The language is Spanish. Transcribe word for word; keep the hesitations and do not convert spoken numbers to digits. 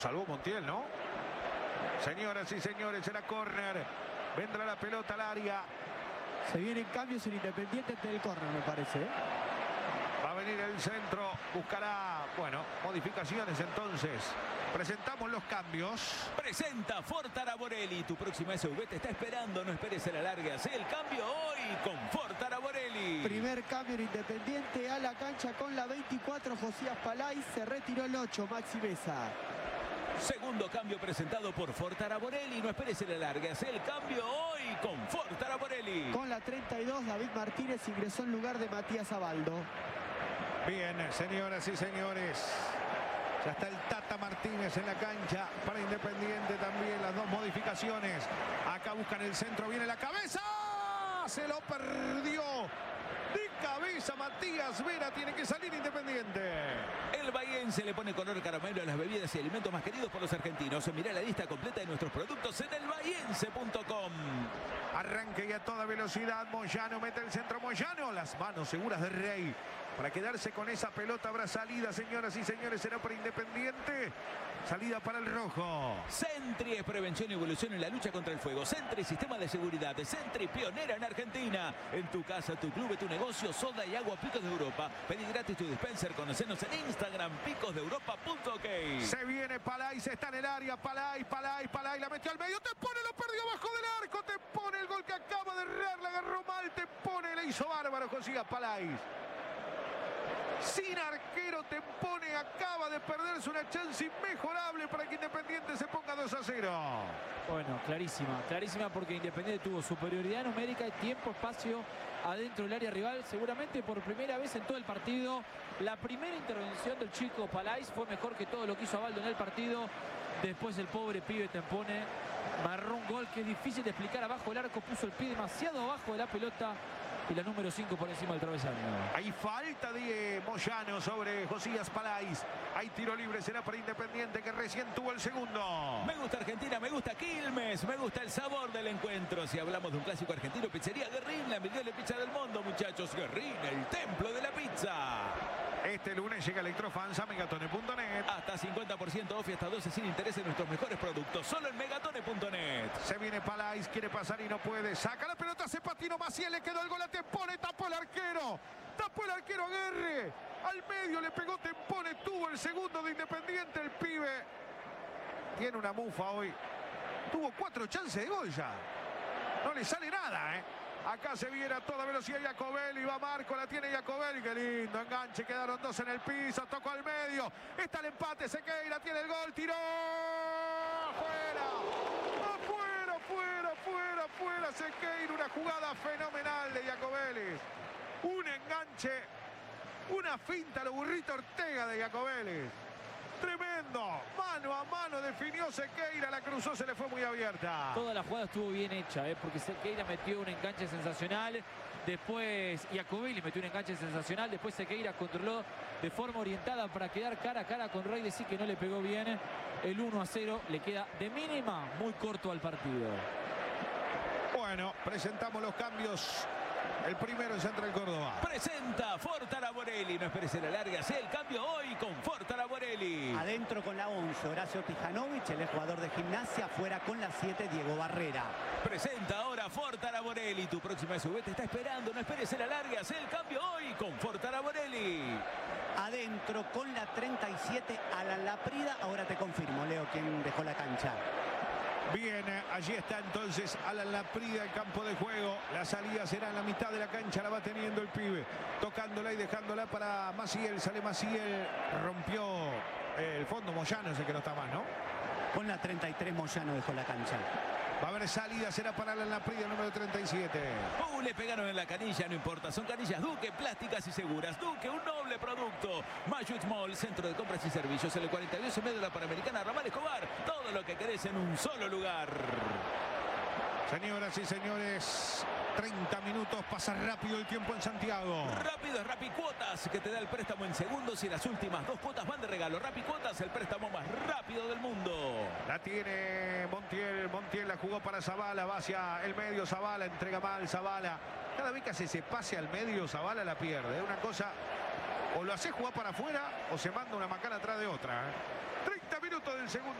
Salvó Montiel, ¿no? Señoras y señores, será córner. Vendrá la pelota al área. Se vienen cambios en Independiente ante el córner, me parece. ¿eh? Va a venir el centro. Buscará, bueno, modificaciones entonces. Presentamos los cambios. Presenta Ford Araborelli. Tu próxima S U V te está esperando. No esperes a la larga. Haz el cambio hoy con Ford Araborelli. Primer cambio en Independiente a la cancha con la veinticuatro. Josías Palay. Se retiró el ocho. Maxi Mesa. Segundo cambio presentado por Ford Araborelli. No esperes a la larga. Haz el cambio hoy con Ford Araborelli. Con la treinta y dos, David Martínez ingresó en lugar de Matías Abaldo. Bien, señoras y señores. Ya está el Tata Martínez en la cancha para Independiente también. Las dos modificaciones. Acá buscan el centro. Viene la cabeza. Se lo perdió. De cabeza Matías Vera. Tiene que salir Independiente. El bahiense le pone color caramelo a las bebidas y alimentos más queridos por los argentinos. Mirá la lista completa de nuestros productos en el bahiense punto com. Arranque y a toda velocidad. Moyano mete el centro. Moyano. Las manos seguras de Rey. Para quedarse con esa pelota habrá salida, señoras y señores. Será para Independiente. Salida para el rojo. Sentry es prevención y evolución en la lucha contra el fuego. Sentry, sistema de seguridad. Sentry, pionera en Argentina. En tu casa, tu club, tu negocio, soda y agua Picos de Europa. Pedí gratis tu dispenser. Conocenos en Instagram, picos de europa punto ok. Se viene Palay, se está en el área. Palay, Palay, Palay. La metió al medio. Te pone, lo perdió abajo del arco. Te pone el gol que acaba de errar. La agarró mal. Te pone, le hizo bárbaro Josías Palay. Sin arquero Tempone acaba de perderse una chance inmejorable para que Independiente se ponga dos a cero. Bueno, clarísima, clarísima porque Independiente tuvo superioridad numérica y tiempo, espacio adentro del área rival. Seguramente por primera vez en todo el partido. La primera intervención del chico Palay fue mejor que todo lo que hizo Abaldo en el partido. Después el pobre pibe Tempone barró un gol que es difícil de explicar abajo del arco. Puso el pie demasiado abajo de la pelota. Y la número cinco por encima del travesaño. Hay falta de Moyano sobre Josías Palay. Hay tiro libre, será para Independiente que recién tuvo el segundo. Me gusta Argentina, me gusta Quilmes, me gusta el sabor del encuentro. Si hablamos de un clásico argentino, Pizzería Guerrín, la mejor pizza del mundo, muchachos. Guerrín, el templo de la pizza. Este lunes llega Electrofans a megatone punto net. Hasta cincuenta por ciento off y hasta doce sin interés en nuestros mejores productos. Solo en megatone punto net. Se viene Palay, quiere pasar y no puede. Saca la pelota, se patinó Maciel, le quedó el gol a Tempone, tapó el arquero. Tapó el arquero Aguerre. Al medio le pegó Tempone, tuvo el segundo de Independiente. El pibe tiene una mufa hoy. Tuvo cuatro chances de gol ya. No le sale nada, ¿eh? Acá se viene a toda velocidad Jacobelli, va Marco, la tiene Jacobelli, qué lindo enganche, quedaron dos en el piso, tocó al medio, está el empate, Sequeira tiene el gol, tiró, fuera, afuera, fuera, fuera, fuera, Sequeira, una jugada fenomenal de Jacobelli, un enganche, una finta, lo burrito Ortega de Jacobelli. Tremendo, mano a mano definió Sequeira, la cruzó, se le fue muy abierta. Toda la jugada estuvo bien hecha, ¿eh? Porque Sequeira metió un enganche sensacional, después Jacobelli metió un enganche sensacional, después Sequeira controló de forma orientada para quedar cara a cara con Rey, decir que no le pegó bien. El uno a cero le queda de mínima muy corto al partido. Bueno, presentamos los cambios. El primero es Central Córdoba. Presenta Ford Araborelli. No esperes la larga. Haz el cambio hoy con Ford Araborelli. Adentro con la once, Horacio Tijanovic, el jugador de Gimnasia. Fuera con la siete, Diego Barrera. Presenta ahora Ford Araborelli. Tu próxima S U V te está esperando. No esperes la larga. Haz el cambio hoy con Ford Araborelli. Adentro con la treinta y siete, Alan Laprida. Ahora te confirmo, Leo, quién dejó la cancha. Bien, allí está entonces Alan Laprida, el campo de juego. La salida será en la mitad de la cancha, la va teniendo el pibe. Tocándola y dejándola para Maciel. Sale Maciel, rompió el fondo. Moyano es el que no está más, ¿no? Con la treinta y tres, Moyano dejó la cancha. Va a haber salida, será para Alan Laprida, el número treinta y siete. Uh, le pegaron en la canilla, no importa. Son canillas Duque, plásticas y seguras. Duque, un noble producto. Mayut Mall, centro de compras y servicios. L cuarenta y dos en medio de la Panamericana, Ramal Escobar. Todo lo que querés en un solo lugar. Señoras y señores, treinta minutos, pasa rápido el tiempo en Santiago. Rápido es Rapicuotas, que te da el préstamo en segundos y las últimas dos cuotas van de regalo. Rapicuotas, el préstamo más rápido del mundo. La tiene Montiel, Montiel la jugó para Zavala, va hacia el medio, Zavala entrega mal, Zavala. Cada vez que hace ese pase al medio, Zavala la pierde. Es una cosa, o lo hace jugar para afuera o se manda una macana atrás de otra. ¿eh? treinta minutos. minutos del segundo.